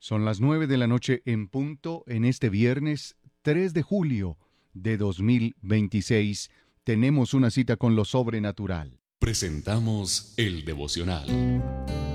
Son las 9 de la noche en punto en este viernes 3 de julio de 2026. Tenemos una cita con lo sobrenatural. Presentamos el devocional.